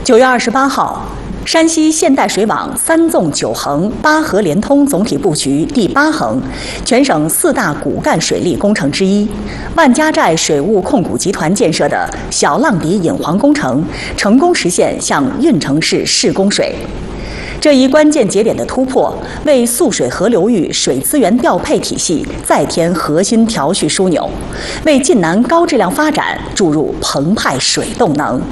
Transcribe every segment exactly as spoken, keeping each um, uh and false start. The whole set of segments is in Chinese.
九月二十八号，山西现代水网三纵九横八河联通总体布局第八横，全省四大骨干水利工程之一，万家寨水务控股集团建设的小浪底引黄工程成功实现向运城市试供水。这一关键节点的突破，为涑水河流域水资源调配体系再添核心调蓄枢纽，为晋南高质量发展注入澎湃水动能。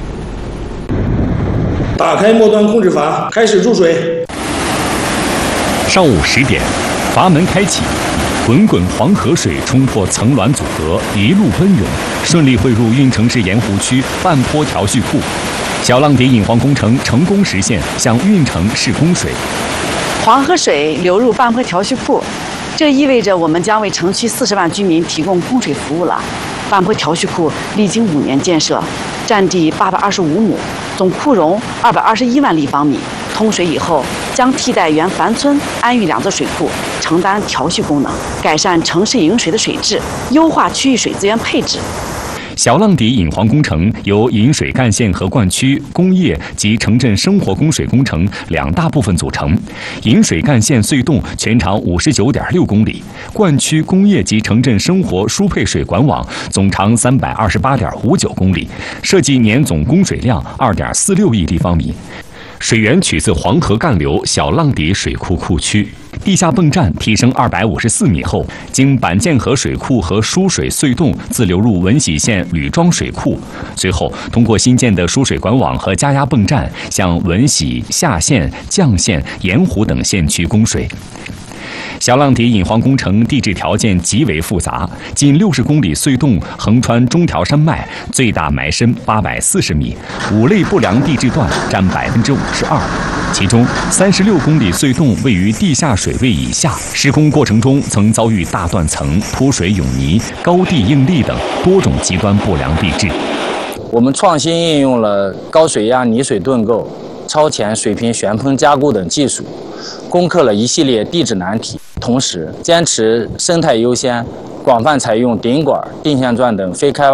打开末端控制阀，开始注水。 上午十点，阀门开启，滚滚黄河水冲破层峦阻隔，一路奔涌，顺利汇入运城市盐湖区半坡调蓄库。小浪底引黄工程成功实现向运城试供水。 黄河水流入半坡调蓄库，这意味着我们将为城区四十万居民提供供水服务了。半坡调蓄库历经五年建设，占地八百二十五亩，总库容二百二十一万立方米。通水以后，将替代原樊村安育两座水库，承担调蓄功能，改善城市饮用水的水质，优化区域水资源配置。 小浪底引黄工程由引水干线和灌区、工业及城镇生活供水工程两大部分组成。引水干线隧洞全长五十九点六公里，灌区、工业及城镇生活输配水管网总长三百二十八点五九公里，设计年总供水量二点四六亿立方米。水源取自黄河干流小浪底水库库区。地下泵站提升二百五十四米后，经板建河水库和输水隧洞自流入文喜县吕庄水库，随后通过新建的输水管网和加压泵站向文喜、夏县、绛县、盐湖等县区供水。小浪底引黄工程地质条件极为复杂，近六十公里隧洞横穿中条山脉，最大埋深八百四十米，五类不良地质段占百分之五十二。其中三十六公里隧洞位于地下水位以下，施工过程中曾遭遇大断层、铺水涌泥、高地应力等多种极端不良地质。 我们创新应用了高水压泥水盾构、超前水平旋喷加固等技术，攻克了一系列地质难题，同时坚持生态优先，广泛采用顶管、定线钻等非开